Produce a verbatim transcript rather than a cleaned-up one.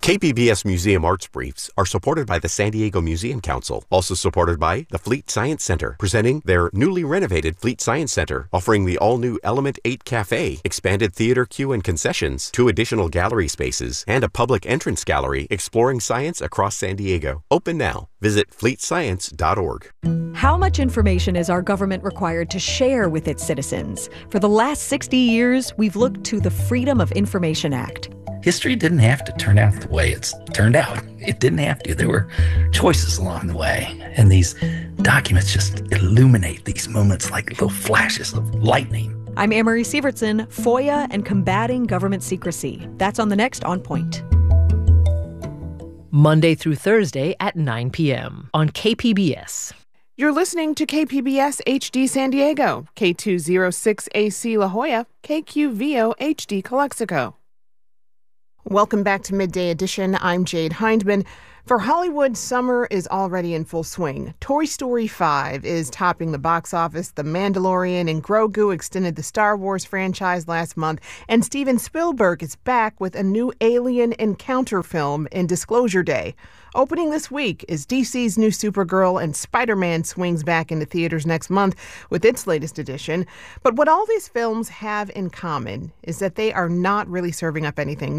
K P B S Museum Arts Briefs are supported by the San Diego Museum Council, also supported by the Fleet Science Center, presenting their newly renovated Fleet Science Center, offering the all-new Element eight Cafe, expanded theater queue and concessions, two additional gallery spaces, and a public entrance gallery exploring science across San Diego. Open now. Visit fleet science dot org. How much information is our government required to share with its citizens? For the last sixty years, we've looked to the Freedom of Information Act. History didn't have to turn out the way it's turned out. It didn't have to. There were choices along the way. And these documents just illuminate these moments like little flashes of lightning. I'm Amory Sievertson, FOIA and Combating Government Secrecy. That's on the next On Point. Monday through Thursday at nine p.m. on K P B S. You're listening to K P B S H D San Diego, K two oh six A C La Jolla, K Q V O H D Calexico. Welcome back to Midday Edition. I'm Jade Hindman. For Hollywood, summer is already in full swing. Toy Story five is topping the box office. The Mandalorian and Grogu extended the Star Wars franchise last month. And Steven Spielberg is back with a new Alien Encounter film in Disclosure Day. Opening this week is D C's new Supergirl, and Spider-Man swings back into theaters next month with its latest edition. But what all these films have in common is that they are not really serving up anything